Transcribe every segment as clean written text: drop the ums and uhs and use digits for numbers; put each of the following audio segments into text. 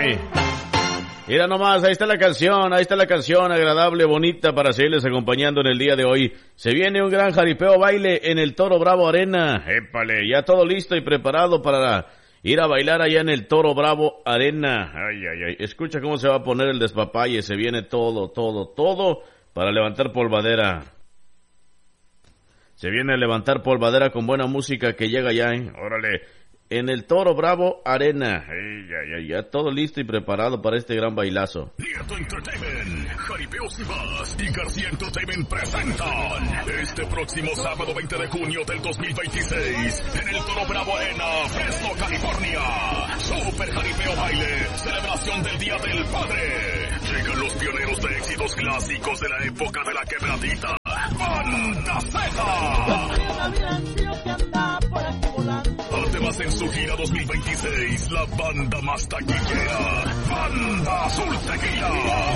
Mira nomás, ahí está la canción agradable, bonita para seguirles acompañando en el día de hoy. Se viene un gran jaripeo baile en el Toro Bravo Arena. Épale, ya todo listo y preparado para ir a bailar allá en el Toro Bravo Arena. Ay. Escucha cómo se va a poner el despapalle. Se viene todo para levantar polvadera. Se viene a levantar polvadera con buena música que llega ya, Órale. En el Toro Bravo Arena. Ya todo listo y preparado para este gran bailazo. Nieto Entertainment, Jaripeo Cibas y García Entertainment presentan este próximo sábado 20 de junio del 2026 en el Toro Bravo Arena, Fresno, California. Super Jaripeo Baile, celebración del Día del Padre. Llegan los pioneros de éxitos clásicos de la época de la quebradita. ¡Banda Z! Además en su gira 2026, la banda más taquillera, Banda Azul Tequila.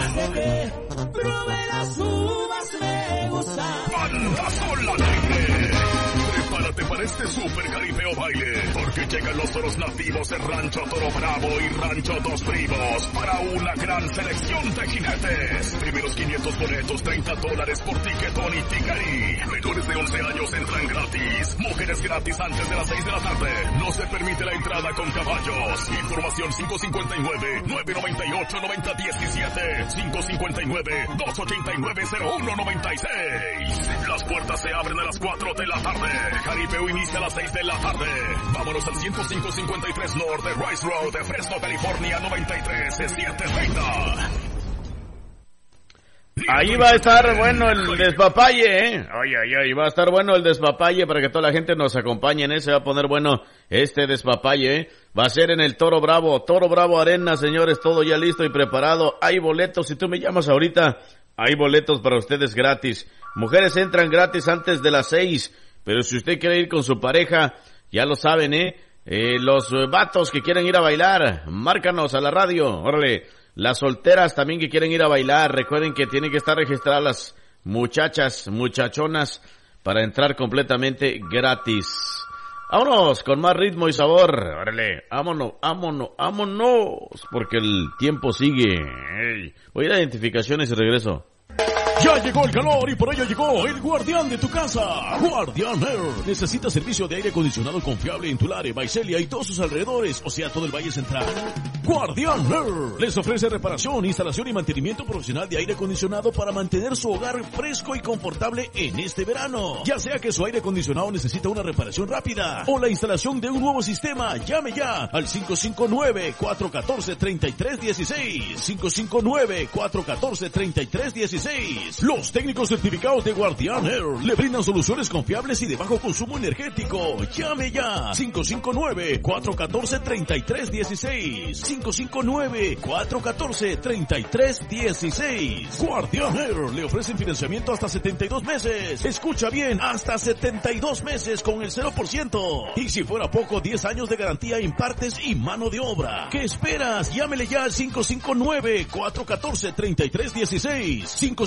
Banda Sol Alegre. Prepárate para este super jaripeo baile, porque llegan los toros nativos de Rancho Toro Bravo y Rancho Dos Primos para una gran selección de jinetes. Primeros 500 boletos, $30 por tiquetón y ticari. Menores de 11 años entran gratis. Mujeres gratis antes de las 6 de la tarde. No se permite la entrada con caballos. Información 559-998-9017. 559-289-0196. Las puertas se abren a las 4 de la tarde. Jaripeo inicia a las 6 de la tarde. Vámonos al 10553 North de Rice Road de Fresno, California, 93730. Ahí va a estar bueno el despapalle, Ay, va a estar bueno el despapalle para que toda la gente nos acompañe en ese. Va a poner bueno este despapalle, Va a ser en el Toro Bravo Arena, señores, todo ya listo y preparado. Hay boletos, si tú me llamas ahorita, hay boletos para ustedes gratis. Mujeres entran gratis antes de las 6, pero si usted quiere ir con su pareja, ya lo saben, los vatos que quieren ir a bailar, márcanos a la radio, órale. Las solteras también que quieren ir a bailar, recuerden que tienen que estar registradas las muchachonas, para entrar completamente gratis. Vámonos con más ritmo y sabor, órale, vámonos, porque el tiempo sigue. Voy a ir a identificaciones y regreso. Ya llegó el calor y por ello llegó el guardián de tu casa, Guardián Air. ¿Necesitas servicio de aire acondicionado confiable en Tulare, Visalia y todos sus alrededores, o sea, todo el Valle Central? Guardián Air les ofrece reparación, instalación y mantenimiento profesional de aire acondicionado para mantener su hogar fresco y confortable en este verano. Ya sea que su aire acondicionado necesita una reparación rápida o la instalación de un nuevo sistema, llame ya al 559-414-3316. 559-414-3316. Los técnicos certificados de Guardián Air le brindan soluciones confiables y de bajo consumo energético. Llame ya. 559-414-3316. 559-414-3316. Guardián Air le ofrecen financiamiento hasta 72 meses. Escucha bien, hasta 72 meses con el 0%. Y si fuera poco, 10 años de garantía en partes y mano de obra. ¿Qué esperas? Llámele ya al 559-414-3316.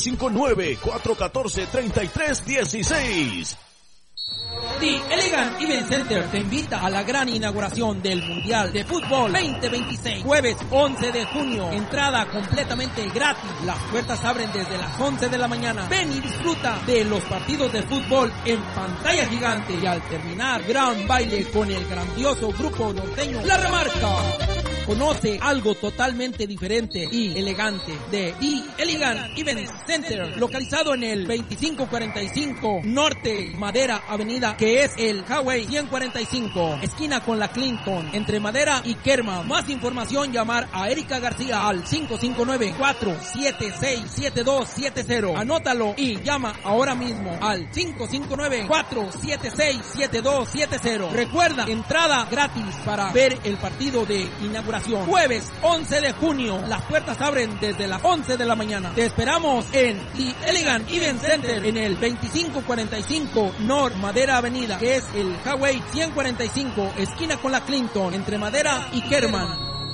559-414-3316. The Elegant Event Center te invita a la gran inauguración del Mundial de Fútbol 2026, jueves 11 de junio, entrada completamente gratis, las puertas abren desde las 11 de la mañana, ven y disfruta de los partidos de fútbol en pantalla gigante y al terminar, gran baile con el grandioso grupo norteño La Remarca. Conoce algo totalmente diferente y elegante de The Elegant Event Center, localizado en el 2545 Norte Madera Avenida, que es el Highway 145, esquina con la Clinton, entre Madera y Kerma. Más información, llamar a Erika García al 559-476-7270. Anótalo y llama ahora mismo al 559-476-7270. Recuerda, entrada gratis para ver el partido de inauguración. Jueves 11 de junio, las puertas abren desde las 11 de la mañana. Te esperamos en The Elegant Event Center en el 2545 North Madera Avenida, que es el Highway 145, esquina con la Clinton, entre Madera y Kerman.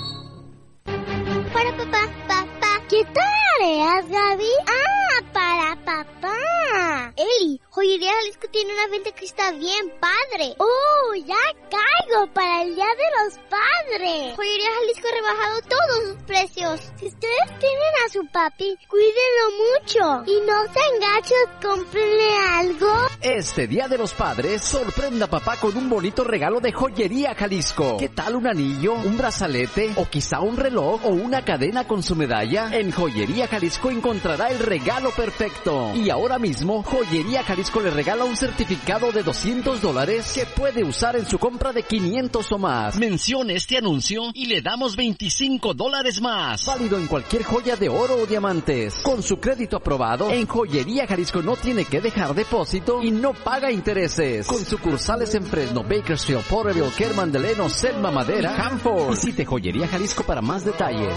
Para papá. ¿Qué tareas, Gaby? Para papá. Eli, Joyería Jalisco tiene una venta que está bien padre. Ya caigo para el Día de los Padres. Joyería Jalisco ha rebajado todos sus hijos, si ustedes tienen a su papi, cuídenlo mucho. Y no sean gachos, cómprenle algo. Este Día de los Padres, sorprenda a papá con un bonito regalo de Joyería Jalisco. ¿Qué tal un anillo, un brazalete o quizá un reloj o una cadena con su medalla? En Joyería Jalisco encontrará el regalo perfecto. Y ahora mismo, Joyería Jalisco le regala un certificado de $200 que puede usar en su compra de 500 o más. Mencione este anuncio y le damos $25 más. Válido en cualquier joya de oro o diamantes. Con su crédito aprobado, en Joyería Jalisco no tiene que dejar depósito y no paga intereses. Con sucursales en Fresno, Bakersfield, Porterville, Kerman, Deleno, Selma, Madera, Hanford. Visite Joyería Jalisco para más detalles.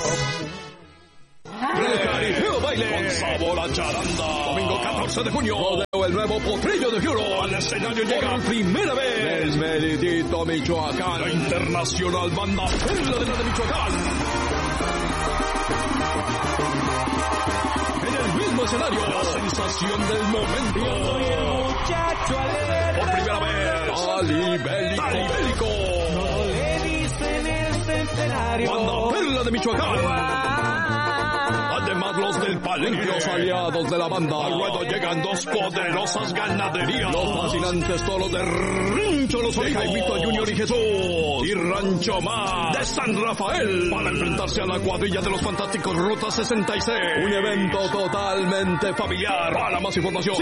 Caripeo Baile con sabor a charanda. Domingo 14 de junio. Rodeo el nuevo potrillo de Hero. Al escenario llega por primera vez el meridito Michoacán. La internacional banda Perla de Michoacán. En el mismo escenario, la sensación del momento. Por primera vez, Ali Bélico. Banda Perla de Michoacán. Además, los del Palenque, los aliados de la banda. Al ruedo llegan dos poderosas ganaderías. Los fascinantes toros de Rancho Los Olivos, Jaimito Junior y Jesús. Y Rancho Más de San Rafael. Para enfrentarse a la cuadrilla de los fantásticos Ruta 66. Un evento totalmente familiar. Para más información,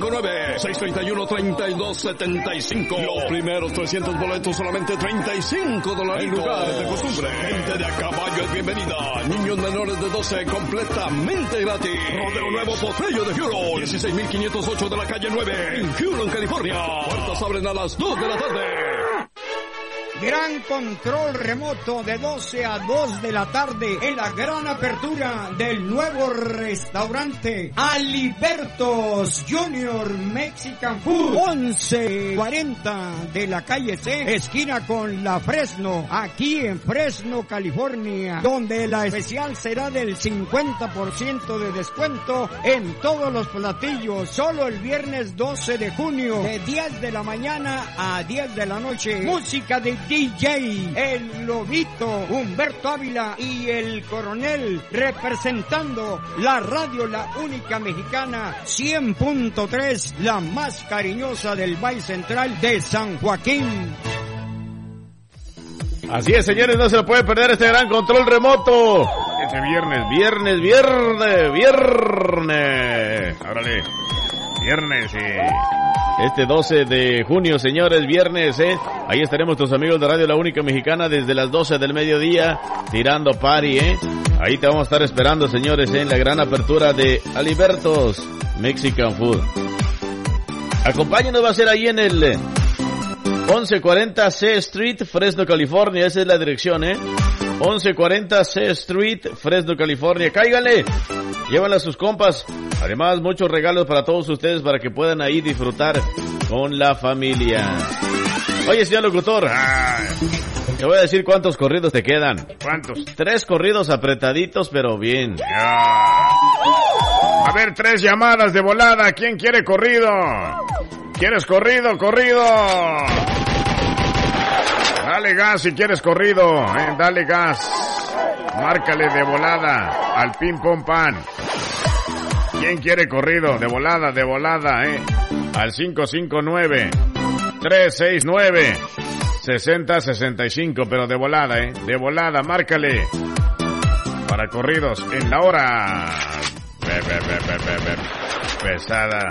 559-631-3275. Los primeros 300 boletos, solamente $35. En lugar de costumbre. Gente de a caballo es bienvenida. Niños menores de 12, completamente gratis. Rodeo Nuevo Potrillo de Hero, 16,508 de la calle 9, en Huron, California. Puertas abren a las 2 de la tarde. Gran control remoto de 12 a 2 de la tarde en la gran apertura del nuevo restaurante Alibertos Junior Mexican Food, 1140 de la calle C, esquina con la Fresno, aquí en Fresno, California, donde la especial será del 50% de descuento en todos los platillos, solo el viernes 12 de junio, de 10 de la mañana a 10 de la noche. Música de DJ, el Lobito, Humberto Ávila y el Coronel, representando la radio, la única mexicana, 100.3, la más cariñosa del Valle Central de San Joaquín. Así es, señores, no se lo puede perder este gran control remoto. Este viernes. Órale, viernes, Este 12 de junio, señores, viernes, ahí estaremos tus amigos de Radio La Única Mexicana desde las 12 del mediodía, tirando party, Ahí te vamos a estar esperando, señores, en la gran apertura de Alibertos Mexican Food. Acompáñenos, va a ser ahí en el 1140 C Street, Fresno, California. Esa es la dirección, 1140 C Street, Fresno, California. Cáiganle, llévanle a sus compas. Además, muchos regalos para todos ustedes para que puedan ahí disfrutar con la familia. Oye, señor locutor, te voy a decir cuántos corridos te quedan. ¿Cuántos? 3 corridos apretaditos, pero bien. A ver, 3 llamadas de volada. ¿Quién quiere corrido? ¿Quieres corrido? Dale gas si quieres corrido, dale gas. Márcale de volada al pim pom pan. ¿Quién quiere corrido? De volada, al 559-369-6065, pero de volada, márcale. Para corridos en la hora. Pesada.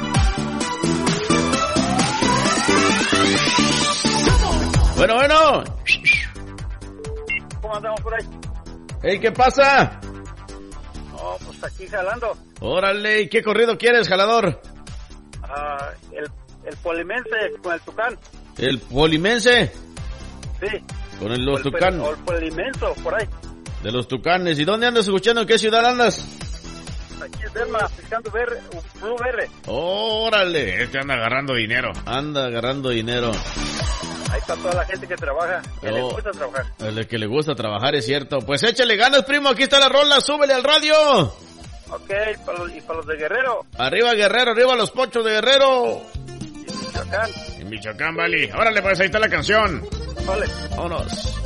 Bueno. ¿Cómo andamos por ahí? Hey, ¿qué pasa? No, pues aquí jalando. Órale, ¿y qué corrido quieres, jalador? El polimense con el tucán. ¿El polimense? Sí. Con los tucanes. O el polimenso, por ahí. De los tucanes. ¿Y dónde andas escuchando? ¿En qué ciudad andas? Aquí en Derma, aplicando Blue Verde. Órale. Este anda agarrando dinero. Ahí está toda la gente que trabaja, que le gusta trabajar. El que le gusta trabajar, es cierto. Pues échale ganas, primo, aquí está la rola, súbele al radio. Ok, y para los de Guerrero. Arriba Guerrero, arriba los pochos de Guerrero. Y Michoacán. En Michoacán, vale. Órale, pues ahí está la canción. Vale. Vámonos.